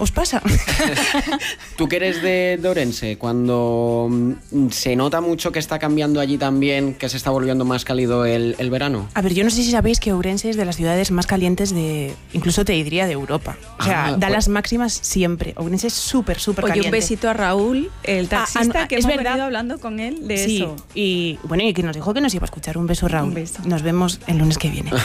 ¿Os pasa? Tú que eres de Ourense, cuando se nota mucho que está cambiando allí también, que se está volviendo más cálido el verano. A ver, yo no sé si sabéis que Ourense es de las ciudades más calientes incluso te diría, de Europa. O sea, da las máximas siempre. Ourense es súper caliente. Oye, un besito a Raúl, el taxista, que hemos venido hablando con él de eso. Y bueno, y que nos dijo que nos iba a escuchar. Un beso, Raúl. Un beso. Nos vemos el lunes que viene.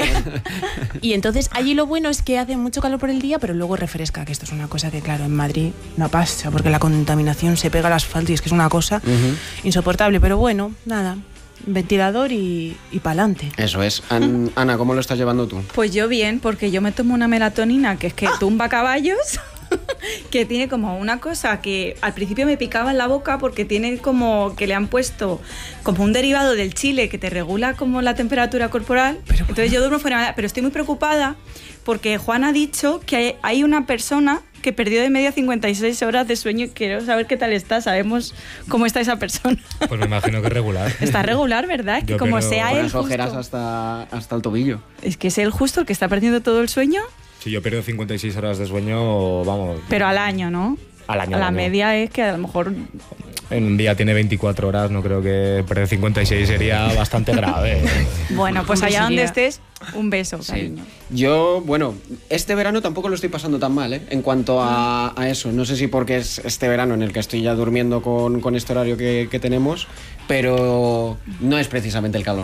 Y entonces, allí lo bueno es que hace mucho calor por el día, pero luego refresca, que esto es una cosa que, claro, en Madrid no pasa, porque la contaminación se pega al asfalto y es que es una cosa insoportable. Pero bueno, nada, ventilador y pa'lante. Eso es. Ana, ¿cómo lo estás llevando tú? Pues yo bien, porque yo me tomo una melatonina que es que tumba caballos, que tiene como una cosa que al principio me picaba en la boca porque tiene como que le han puesto como un derivado del chile que te regula como la temperatura corporal. Pero entonces yo duermo fuera, pero estoy muy preocupada porque Juan ha dicho que hay una persona que perdió de media 56 horas de sueño y quiero saber qué tal está. ¿Sabemos cómo está esa persona? Pues me imagino que regular. Está regular, ¿verdad? Es que como sea él justo... ojeras hasta el tobillo. Es que es él justo el que está perdiendo todo el sueño. Si yo pierdo 56 horas de sueño, vamos... Pero al año, ¿no? Al año. A la media es que a lo mejor... En un día tiene 24 horas, no creo que perder 56 sería bastante grave. Bueno, pues allá donde estés, un beso, cariño. Yo, bueno, este verano tampoco lo estoy pasando tan mal, en cuanto a eso. No sé si porque es este verano en el que estoy ya durmiendo con este horario que tenemos, pero no es precisamente el calor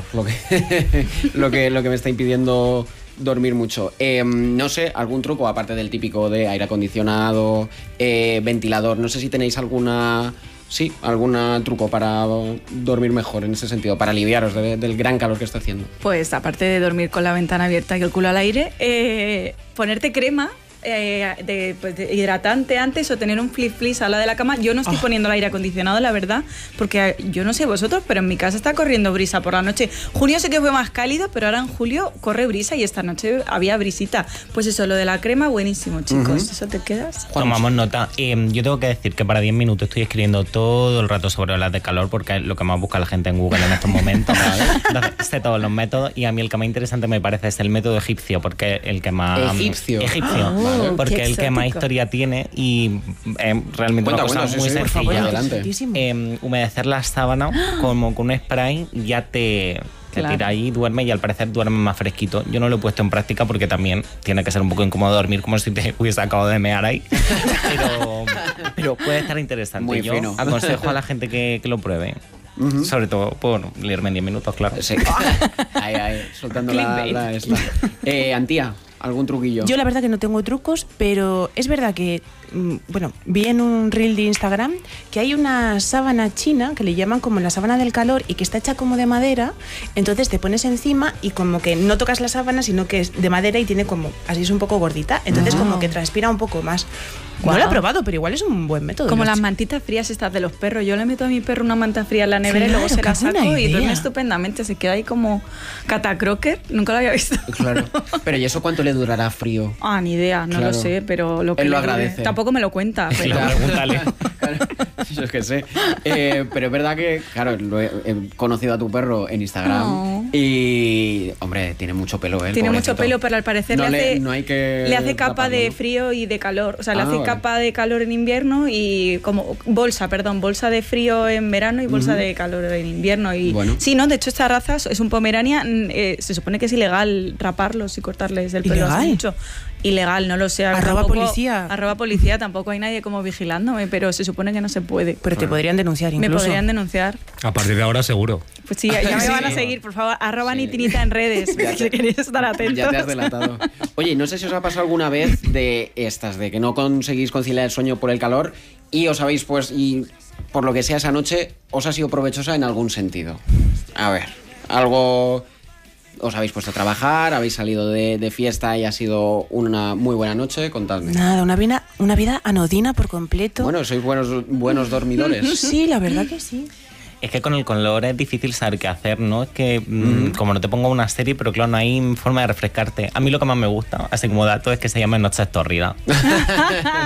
lo que me está impidiendo dormir mucho. No sé, algún truco, aparte del típico de aire acondicionado, ventilador. No sé si tenéis algún truco para dormir mejor en ese sentido, para aliviaros del gran calor que está haciendo. Pues aparte de dormir con la ventana abierta y el culo al aire, ponerte crema de hidratante antes o tener un flip-flip al lado de la cama. Yo no estoy poniendo el aire acondicionado, la verdad, porque yo no sé vosotros, pero en mi casa está corriendo brisa por la noche. Junio sé que fue más cálido, pero ahora en julio corre brisa y esta noche había brisita. Pues eso, lo de la crema, buenísimo, chicos. ¿Eso te quedas? Tomamos nota. Yo tengo que decir que para 10 minutos estoy escribiendo todo el rato sobre olas de calor porque es lo que más busca la gente en Google en estos momentos, ¿vale? Entonces, sé todos los métodos y a mí el que más interesante me parece es el método egipcio, porque el que más... Egipcio. Porque el que más historia tiene y realmente una cosa muy sencilla. Humedecer la sábana como con un spray ya te tira ahí, duerme y al parecer duerme más fresquito. Yo no lo he puesto en práctica porque también tiene que ser un poco incómodo dormir como si te hubiese acabado de mear ahí. Pero puede estar interesante. Muy Yo fino. aconsejo a la gente que lo pruebe. Sobre todo por leerme en 10 minutos, claro. Sí. Ahí, soltando la esta. Antía, ¿algún truquillo? Yo la verdad que no tengo trucos, pero es verdad que, vi en un reel de Instagram que hay una sábana china que le llaman como la sábana del calor y que está hecha como de madera, entonces te pones encima y como que no tocas la sábana, sino que es de madera y tiene como, así es un poco gordita, entonces como que transpira un poco más. No lo he probado, pero igual es un buen método. Como las mantitas frías estas de los perros. Yo le meto a mi perro una manta fría en la nevera y luego se la saco y duerme estupendamente. Se queda ahí como catacroker. Nunca lo había visto. Claro. Pero ¿y eso cuánto le durará frío? Ni idea, no lo sé, pero lo que él lo agradece. Tampoco me lo cuenta. Pero... Claro, pregúntale. Yo es que sé. Pero es verdad que, claro, he conocido a tu perro en Instagram y, hombre, tiene mucho pelo, ¿eh? Tiene mucho pelo, pero al parecer le hace capa taparlo, de ¿no? frío y de calor. O sea, le hace capa de calor en invierno y como bolsa de frío en verano y bolsa de calor en invierno. Y sí, ¿no? De hecho, esta raza es un Pomeranian. Se supone que es ilegal raparlos y cortarles el pelo hace mucho. Ilegal, no lo sé. Policía. @policía, tampoco hay nadie como vigilándome, pero se supone que no se puede. Pero te podrían denunciar incluso. Me podrían denunciar. A partir de ahora seguro. Pues sí, ya me van a seguir, por favor, @nitinita en redes, si queréis estar atentos. Ya te has delatado. Oye, no sé si os ha pasado alguna vez de estas, de que no conseguís conciliar el sueño por el calor y os habéis y por lo que sea esa noche os ha sido provechosa en algún sentido. A ver, algo... ¿Os habéis puesto a trabajar? ¿Habéis salido de fiesta y ha sido una muy buena noche? Contadme. Nada, una vida anodina por completo. Bueno, sois buenos dormidores. Sí, la verdad que sí. Es que con el calor es difícil saber qué hacer, ¿no? Es que como no te pongo una serie, pero claro, no hay forma de refrescarte. A mí lo que más me gusta, así como dato, es que se llama Noches Tórridas.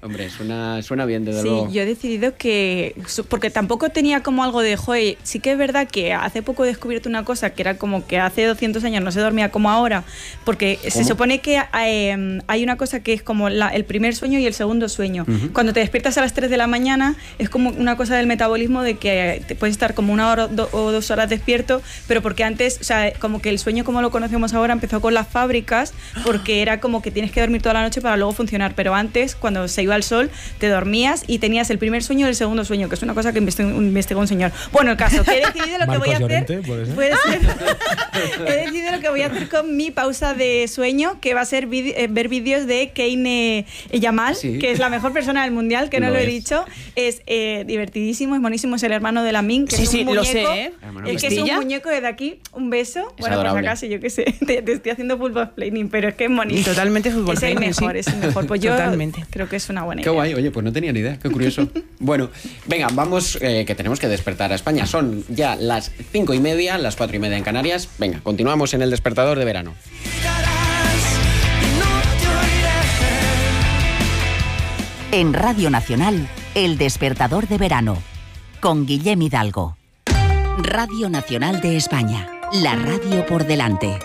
Hombre, suena bien, desde luego. Sí, yo he decidido que... Porque tampoco tenía como algo de, joder, sí que es verdad que hace poco he descubierto una cosa que era como que hace 200 años no se dormía como ahora, porque se supone que hay una cosa que es como el primer sueño y el segundo sueño. Cuando te despiertas a las 3 de la mañana es como una cosa del metabolismo de que te puedes estar como 1 hora o 2 horas despierto, pero porque antes, o sea, como que el sueño como lo conocemos ahora empezó con las fábricas, porque era como que tienes que dormir toda la noche para luego funcionar, pero antes, cuando se iba al sol, te dormías y tenías el primer sueño y el segundo sueño, que es una cosa que investigó un señor. Bueno, el caso, que he decidido lo que voy a hacer... Puede ser. He decidido lo que voy a hacer con mi pausa de sueño, que va a ser ver vídeos de Kane Yamal, que es la mejor persona del mundial, que no lo he dicho. Es divertidísimo, es monísimo, es el hermano de Lamine, que es un muñeco. Lo sé, ¿eh? Es que es un muñeco desde aquí, un beso. Es bueno, adorable. pues acaso, yo qué sé, te estoy haciendo fútbol planning, pero es que es monísimo. Totalmente fútbol planning, es el mejor. Pues yo creo que es una buena idea. Qué guay, oye, pues no tenía ni idea, qué curioso. Bueno, venga, vamos, que tenemos que despertar a España. Son ya las 5:30, las 4:30 en Canarias. Venga, continuamos en el despertador de verano. En Radio Nacional, el despertador de verano, con Guillem Hidalgo. Radio Nacional de España, la radio por delante.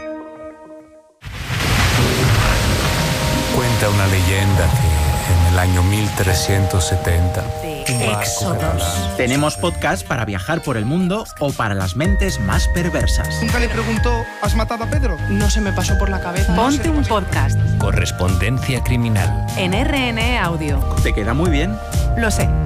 Cuenta una leyenda que en el año 1370... Éxodos. Tenemos podcast para viajar por el mundo o para las mentes más perversas. Nunca le preguntó, ¿has matado a Pedro? No se me pasó por la cabeza. Ponte un podcast. Correspondencia criminal. En RN Audio. ¿Te queda muy bien? Lo sé.